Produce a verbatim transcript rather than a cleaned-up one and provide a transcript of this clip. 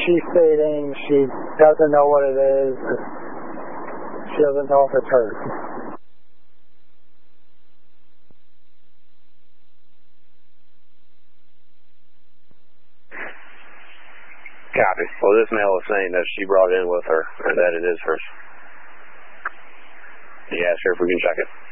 she's stating she doesn't know what it is. She doesn't know if it's hers. Copy. Well, this male is saying that she brought it in with her and that it is hers. Yeah, sure, if we can check it.